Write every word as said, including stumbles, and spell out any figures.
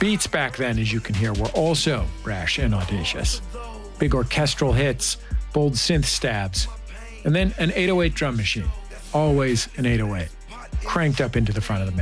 beats back then, as you can hear, were also brash and audacious. Big orchestral hits, bold synth stabs, and then an eight oh eight drum machine. Always an eight oh eight, cranked up into the front of the mix.